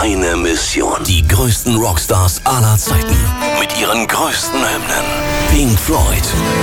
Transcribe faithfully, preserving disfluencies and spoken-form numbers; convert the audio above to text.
eine Mission. Die größten Rockstars aller Zeiten mit ihren größten Hymnen. Pink Floyd.